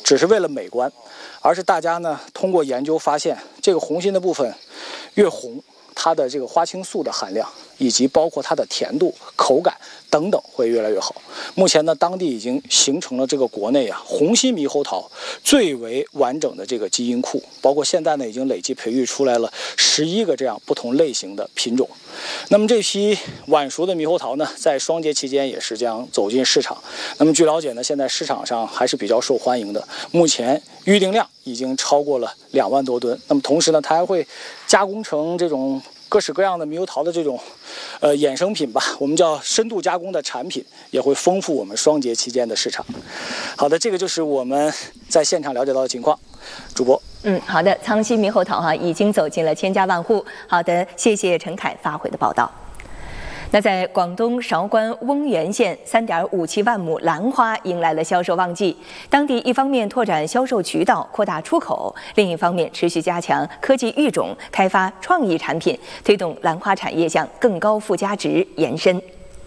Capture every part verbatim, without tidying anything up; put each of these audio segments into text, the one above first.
只是为了美观，而是大家呢通过研究发现，这个红心的部分越红，它的这个花青素的含量以及包括它的甜度、口感等等会越来越好。目前呢，当地已经形成了这个国内啊红心猕猴桃最为完整的这个基因库，包括现在呢已经累计培育出来了十一个这样不同类型的品种。那么这批晚熟的猕猴桃呢，在双节期间也是将走进市场。那么据了解呢，现在市场上还是比较受欢迎的，目前预定量已经超过了两万多吨。那么同时呢，它还会加工成这种各式各样的猕猴桃的这种，呃衍生品吧，我们叫深度加工的产品，也会丰富我们双节期间的市场。好的，这个就是我们在现场了解到的情况。主播， 嗯，好的，苍心猕猴桃哈已经走进了千家万户。好的，谢谢陈凯发回的报道。那在广东韶关翁源县，三点五七万亩兰花迎来了销售旺季。当地一方面拓展销售渠道，扩大出口；另一方面持续加强科技育种，开发创意产品，推动兰花产业向更高附加值延伸。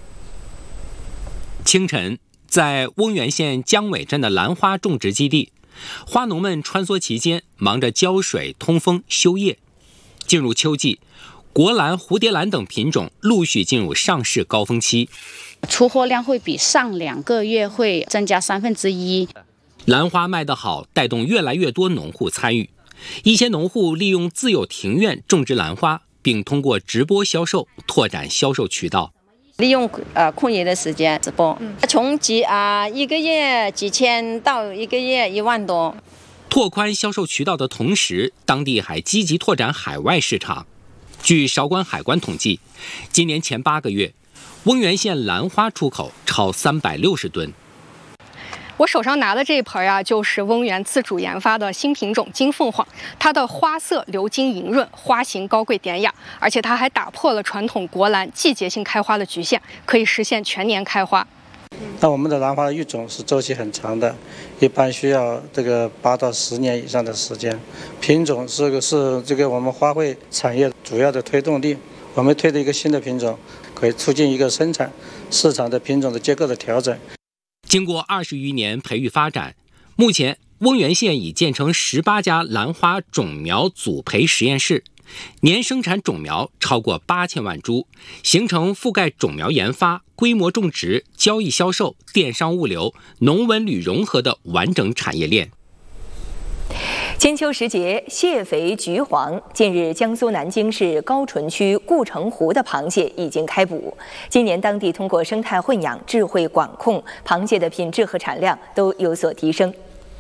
清晨，在翁源县江尾镇的兰花种植基地，花农们穿梭其间，忙着浇水、通风、修叶。进入秋季，国兰、蝴蝶兰等品种陆续进入上市高峰期， 出货量会比上两个月会增加三分之一。 兰花卖得好，带动越来越多农户参与。一些农户利用自有庭院种植兰花，并通过直播销售拓展销售渠道。 利用呃空余的时间直播，嗯、从几啊、呃、一个月几千到一个月一万多。 拓宽销售渠道的同时，当地还积极拓展海外市场。据韶关海关统计，今年前八个月，翁源县兰花出口超三百六十吨。 我手上拿的这一盆呀、啊，就是翁源自主研发的新品种金凤凰，它的花色流金莹润，花型高贵典雅，而且它还打破了传统国兰季节性开花的局限，可以实现全年开花。 那我们的兰花的育种是周期很长的，一般需要这个八到十年以上的时间。品种是个是这个我们花卉产业主要的推动力。我们推的一个新的品种，可以促进一个生产市场的品种的结构的调整。 经过二十余年培育发展，目前翁源县已建成十八家兰花种苗组培实验室，年生产种苗超过八千万株，形成覆盖种苗研发、规模种植、交易销售、电商物流、农文旅融合的完整产业链。 金秋时节，蟹肥菊黄。近日，江苏南京市高淳区顾城湖的螃蟹已经开捕。今年，当地通过生态混养、智慧管控，螃蟹的品质和产量都有所提升。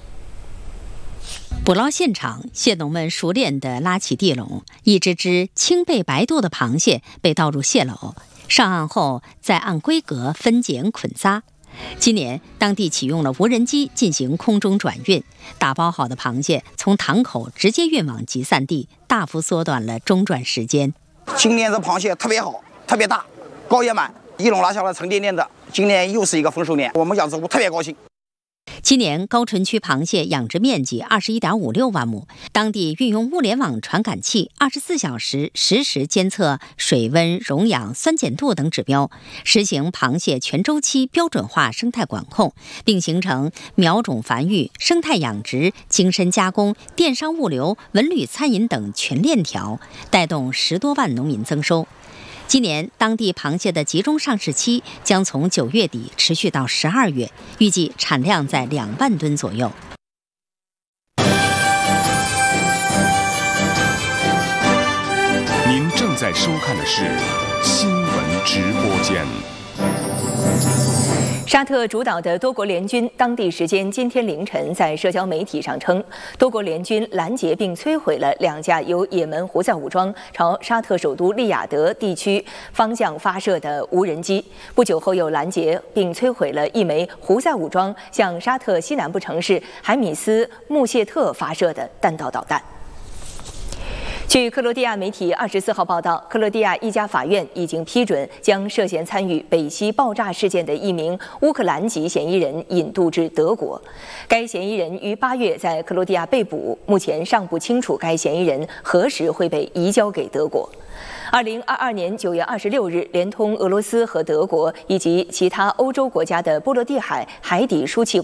捕捞现场，蟹农们熟练地拉起地笼，一只只青背白肚的螃蟹被倒入蟹篓，上岸后再按规格分拣捆扎。今年，当地启用了无人机进行空中转运，打包好的螃蟹从塘口直接运往集散地，大幅缩短了中转时间。 今年这螃蟹特别好，特别大，高也满，一笼拿下来沉甸甸的。今年又是一个丰收年，我们养殖户特别高兴。 今年高淳区螃蟹养殖面积二十一点五六万亩，当地运用物联网传感器，二十四小时实时监测水温、溶氧、酸碱度等指标，实行螃蟹全周期标准化生态管控，并形成苗种繁育、生态养殖、精深加工、电商物流、文旅餐饮等全链条，带动十多万农民增收。今年当地螃蟹的集中上市期将从九月底持续到十二月，预计产量在两万吨左右。 您正在收看的是新闻直播间。 沙特主导的多国联军当地时间今天凌晨在社交媒体上称，多国联军拦截并摧毁了两架由也门胡塞武装朝沙特首都利雅得地区方向发射的无人机。不久后又拦截并摧毁了一枚胡塞武装向沙特西南部城市海米斯穆谢特发射的弹道导弹。据克罗地亚媒体二十四号报道，克罗地亚一家法院已经批准将涉嫌参与北溪爆炸事件的一名乌克兰籍嫌疑人引渡至德国。该嫌疑人于八月在克罗地亚被捕，目前尚不清楚该嫌疑人何时会被移交给德国。二零二二年九月二十六日，连通俄罗斯和德国以及其他欧洲国家的波罗的海海底输气